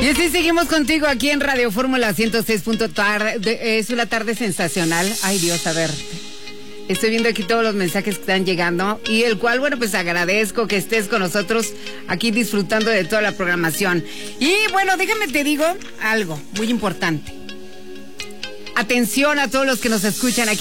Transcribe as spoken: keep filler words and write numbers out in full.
Y así seguimos contigo aquí en Radio Fórmula ciento seis punto tarde. Es una tarde sensacional. Ay, Dios, a ver. Estoy viendo aquí todos los mensajes que están llegando y el cual, bueno, pues agradezco que estés con nosotros aquí disfrutando de toda la programación. Y bueno, déjame te digo algo muy importante. Atención a todos los que nos escuchan aquí.